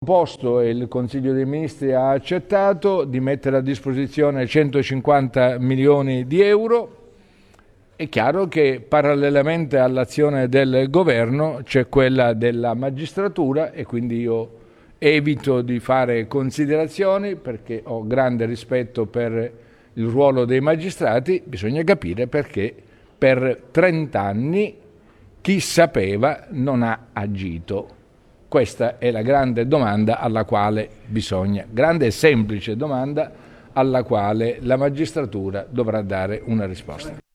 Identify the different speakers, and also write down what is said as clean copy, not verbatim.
Speaker 1: proposto e il Consiglio dei Ministri ha accettato di mettere a disposizione 150 milioni di euro. È chiaro che parallelamente all'azione del governo c'è quella della magistratura e quindi io evito di fare considerazioni perché ho grande rispetto per il ruolo dei magistrati. Bisogna capire perché per 30 anni chi sapeva non ha agito. Questa è la grande domanda alla quale grande e semplice domanda alla quale la magistratura dovrà dare una risposta.